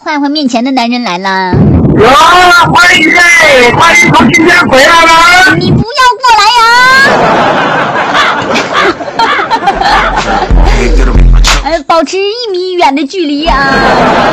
坏坏面前的男人来了。 哟，欢迎欢迎从今天回来了。 你不要过来呀！保持1米远的距离啊！